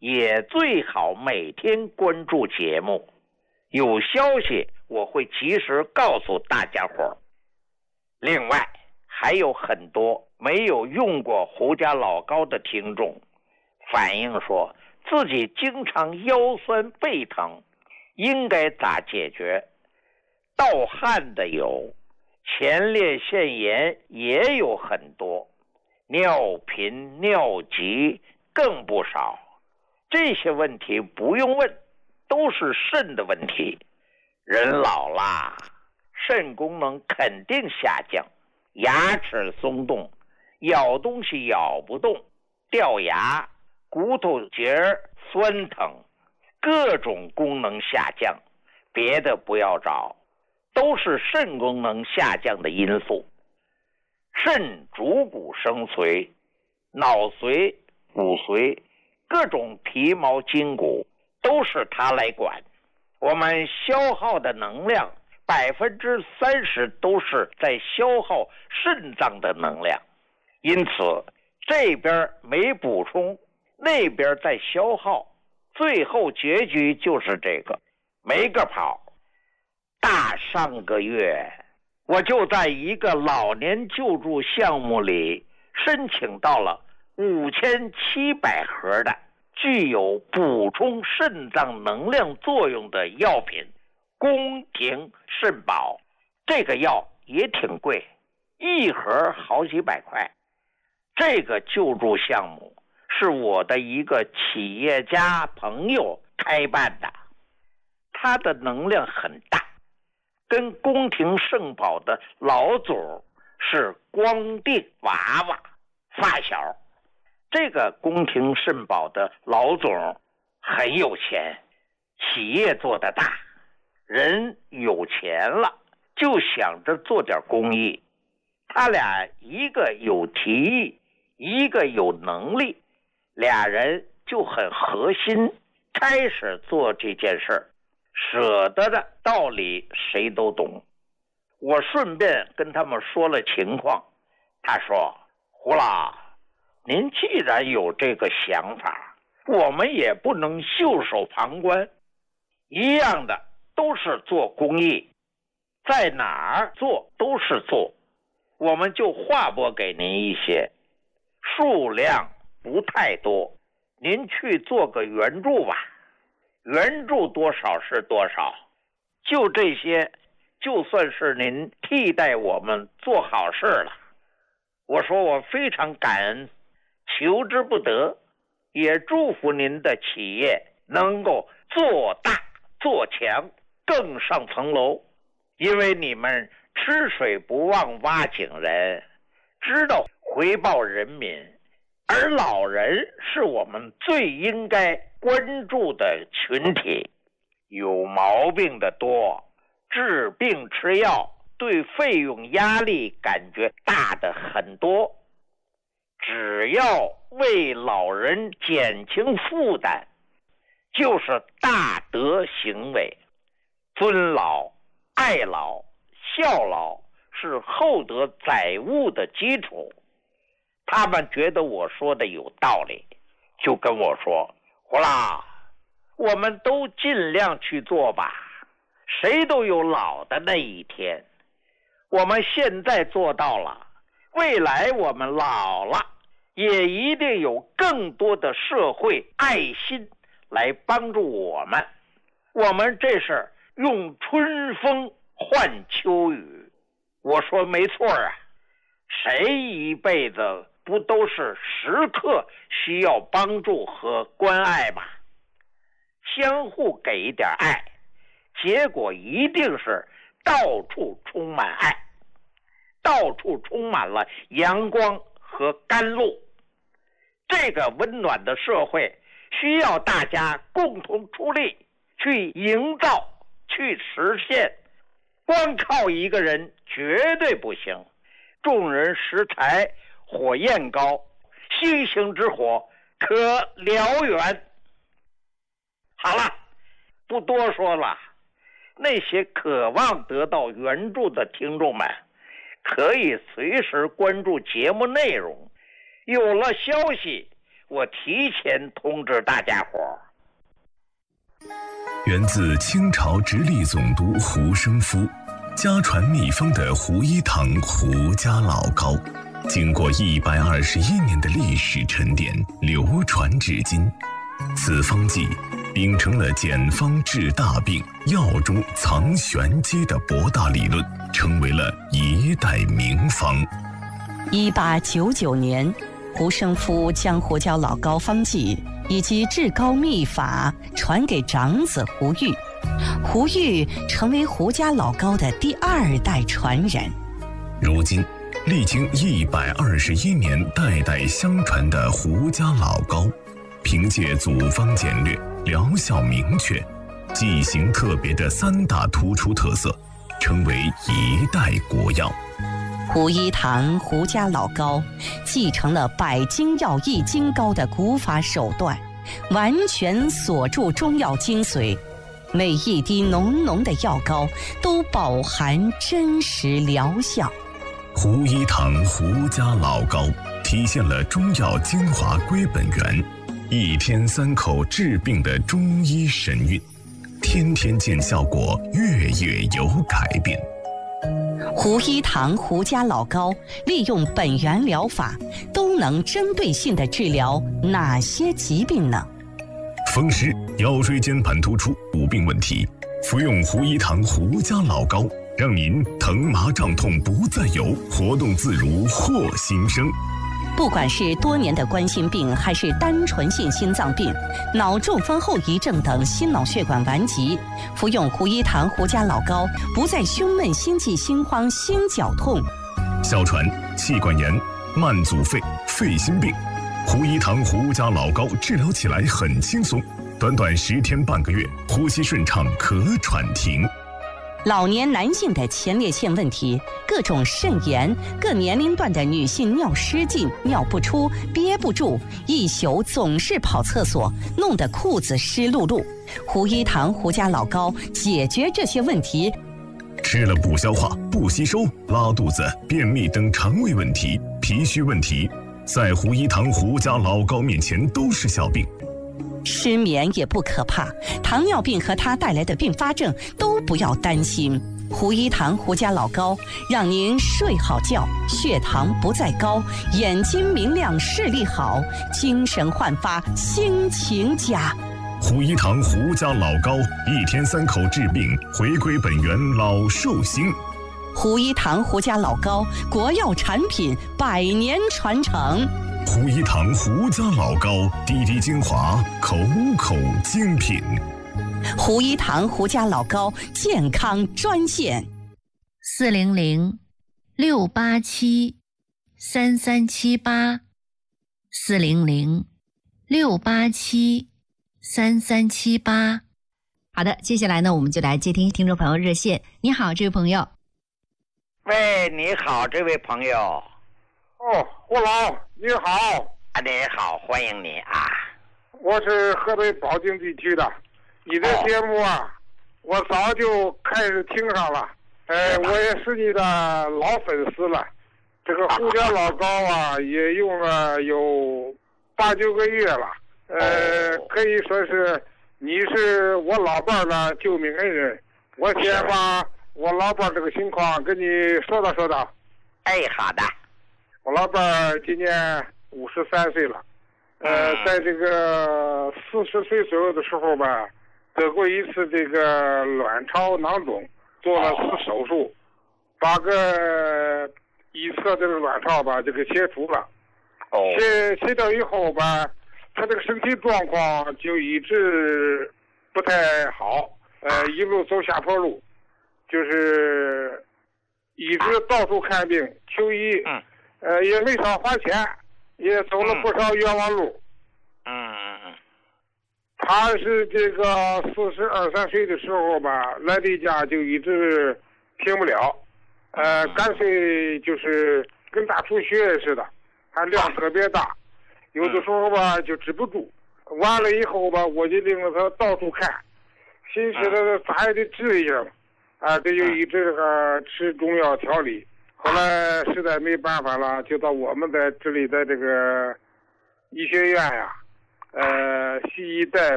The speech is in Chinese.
也最好每天关注节目，有消息我会及时告诉大家伙。另外还有很多没有用过胡家老高的听众反映说自己经常腰酸背疼，应该咋解决？盗汗的有，前列腺炎也有很多，尿频尿急更不少。这些问题不用问，都是肾的问题。人老啦，肾功能肯定下降，牙齿松动，咬东西咬不动，掉牙，骨头节酸疼，各种功能下降，别的不要找，都是肾功能下降的因素。肾主骨生髓，脑髓、骨髓，各种皮毛筋骨都是它来管。我们消耗的能量30%都是在消耗肾脏的能量，因此这边没补充，那边在消耗，最后结局就是这个，没个跑。上个月我就在一个老年救助项目里申请到了5700盒的具有补充肾脏能量作用的药品宫廷肾宝。这个药也挺贵，一盒好几百块。这个救助项目是我的一个企业家朋友开办的，他的能量很大，跟宫廷肾宝的老总是光腚娃娃发小。这个宫廷肾宝的老总很有钱，企业做得大，人有钱了就想着做点公益。他俩一个有提议，一个有能力，俩人就很核心，开始做这件事儿。舍得的道理谁都懂。我顺便跟他们说了情况，他说：胡老，您既然有这个想法，我们也不能袖手旁观，一样的都是做公益，在哪儿做都是做，我们就划拨给您一些，数量不太多，您去做个援助吧，援助多少是多少，就这些，就算是您替代我们做好事了。我说我非常感恩，求之不得，也祝福您的企业能够做大做强，更上层楼。因为你们吃水不忘挖井人，知道回报人民，而老人是我们最应该关注的群体。有毛病的多，治病吃药对费用压力感觉大的很多，只要为老人减轻负担，就是大德行为。尊老、爱老、孝老是厚德载物的基础。他们觉得我说的有道理，就跟我说：胡老，我们都尽量去做吧，谁都有老的那一天。我们现在做到了，未来我们老了，也一定有更多的社会爱心来帮助我们。我们这是用春风换秋雨。我说没错啊，谁一辈子不都是时刻需要帮助和关爱吗？相互给一点爱，结果一定是到处充满爱，到处充满了阳光和甘露。这个温暖的社会需要大家共同出力去营造，去实现。光靠一个人绝对不行，众人拾柴火焰高，星星之火可燎原。好了，不多说了，那些渴望得到援助的听众们可以随时关注节目内容，有了消息我提前通知大家伙儿。 源自清朝直隶总督胡生夫，家传秘方的胡一堂胡家老膏，经过121年的历史沉淀，流传至今。此方剂秉承了简方治大病、药中藏玄机的博大理论，成为了一代名方。 1899年，胡生夫将胡椒老膏方剂以及治膏秘法传给长子胡玉，胡玉成为胡家老膏的第2代传人。 如今，历经121年代代相传的胡家老膏，凭借组方简略、疗效明确、剂型特别的3大突出特色，成为一代国药。 胡一堂胡家老膏继承了百精药易筋膏的古法手段，完全锁住中药精髓，每一滴浓浓的药膏都饱含真实疗效。 胡一堂胡家老膏体现了中药精华归本源，1天3口治病的中医神韵，天天见效果，月月有改变。 胡一堂胡家老膏利用本源疗法，都能针对性地治疗哪些疾病呢？ 风湿、腰椎间盘突出、骨病问题，服用胡一堂胡家老膏，让您疼麻胀痛不再有，活动自如获新生。 不管是多年的冠心病，还是单纯性心脏病、脑中风后遗症等心脑血管顽疾，服用胡一堂胡家老膏，不再胸闷、心悸、心慌、心绞痛。 哮喘、气管炎、慢阻肺、肺心病，胡一堂胡家老膏治疗起来很轻松，短短10天半个月，呼吸顺畅，咳喘停。 老年男性的前列腺问题、各种肾炎、各年龄段的女性尿失禁、尿不出、憋不住，一宿总是跑厕所，弄得裤子湿漉漉。胡一堂胡家老膏解决这些问题。 吃了不消化、不吸收、拉肚子、便秘等肠胃问题、脾虚问题，在胡一堂胡家老膏面前都是小病。 失眠也不可怕，糖尿病和它带来的并发症都不要担心。胡一堂胡家老膏让您睡好觉，血糖不再高，眼睛明亮，视力好，精神焕发，心情佳。 胡一堂胡家老膏1天3口治病，回归本源，老寿星。 胡一堂胡家老膏，国药产品，100年传承。 胡一堂胡家老膏，滴滴精华，口口精品。 胡一堂胡家老膏健康专线 400-687-3378，400-687-3378。好的，接下来呢，我们就来接听听众朋友热线。你好，这位朋友。 喂，你好，这位朋友。 哦，胡老，你好。 啊，你好，欢迎你啊。 我是河北保定地区的，你的节目啊，我早就开始听上了。我也是你的老粉丝了。这个胡家老膏啊，也用了有8、9个月了。可以说是你是我老伴的救命恩人。我先把我老伴这个情况跟你说道说道。 哎，好的。 我老伴今年53岁了，在这个40岁左右的时候吧，得过一次这个卵巢囊肿，做了4手术，把个一侧这个卵巢吧就给切除了。切掉以后吧，他这个身体状况就一直不太好，一路走下坡路，就是一直到处看病求医。也没少花钱，也走了不少冤枉路。他是这个42、43岁的时候吧，来这家就一直停不了，干脆就是跟大出血似的，还量特别大，有的时候吧就止不住。完了以后吧，我就领着他到处看，寻思着咋也得治一下嘛，这就一直吃中药调理。后来实在没办法了，就到我们在这里的这个医学院呀，西医大